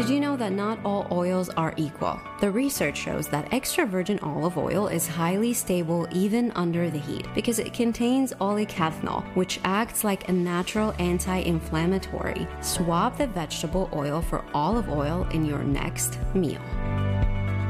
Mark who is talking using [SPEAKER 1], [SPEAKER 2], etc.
[SPEAKER 1] Did you know that not all oils are equal? The research shows that extra virgin olive oil is highly stable even under the heat because it contains olecathinol, which acts like a natural anti-inflammatory. Swap the vegetable oil for olive oil in your next meal.